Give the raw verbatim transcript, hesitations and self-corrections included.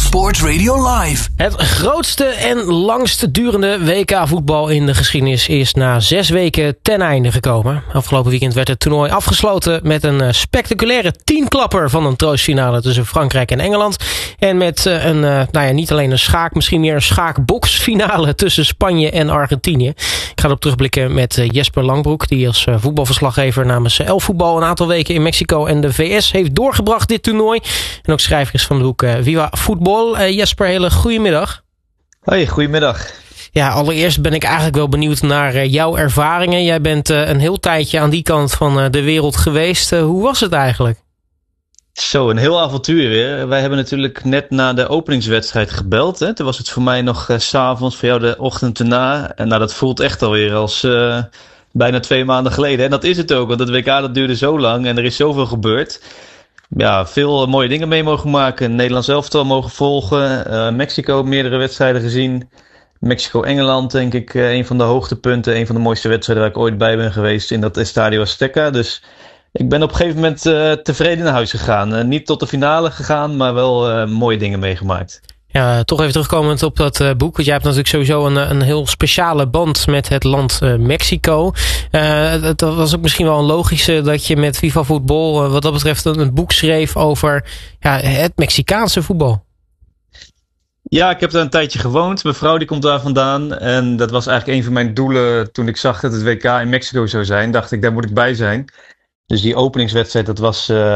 Sports Radio Live. Het grootste en langst durende W K-voetbal in de geschiedenis is na zes weken ten einde gekomen. Afgelopen weekend werd het toernooi afgesloten met een spectaculaire tienklapper van een troostfinale tussen Frankrijk en Engeland. En met een, nou ja, niet alleen een schaak, misschien meer een schaakboksfinale tussen Spanje en Argentinië. Ik ga erop terugblikken met Jesper Langbroek, die als voetbalverslaggever namens Elfvoetbal een aantal weken in Mexico en de V S heeft doorgebracht dit toernooi. En ook schrijver is van het boek Viva Voetbal. Uh, Jesper, hele goedemiddag. Hoi, goedemiddag. Ja, allereerst ben ik eigenlijk wel benieuwd naar uh, jouw ervaringen. Jij bent uh, een heel tijdje aan die kant van uh, de wereld geweest. Uh, hoe was het eigenlijk? Zo, een heel avontuur weer. Wij hebben natuurlijk net na de openingswedstrijd gebeld. Hè? Toen was het voor mij nog uh, 's avonds, voor jou de ochtend erna. En nou, dat voelt echt alweer als uh, bijna twee maanden geleden. En dat is het ook, want het W K dat duurde zo lang en er is zoveel gebeurd. Ja, veel mooie dingen mee mogen maken. Nederlands elftal mogen volgen. Uh, Mexico, meerdere wedstrijden gezien. Mexico-Engeland, denk ik, uh, een van de hoogtepunten. Een van de mooiste wedstrijden waar ik ooit bij ben geweest in dat Estadio Azteca. Dus ik ben op een gegeven moment uh, tevreden naar huis gegaan. Uh, niet tot de finale gegaan, maar wel uh, mooie dingen meegemaakt. Ja, toch even terugkomend op dat uh, boek. Want jij hebt natuurlijk sowieso een, een heel speciale band met het land uh, Mexico. Uh, het was ook misschien wel een logische dat je met Viva Voetbal uh, wat dat betreft een, een boek schreef over ja, het Mexicaanse voetbal. Ja, ik heb daar een tijdje gewoond. Mijn vrouw die komt daar vandaan. En dat was eigenlijk een van mijn doelen toen ik zag dat het W K in Mexico zou zijn. Dacht ik, daar moet ik bij zijn. Dus die openingswedstrijd, dat was... Uh,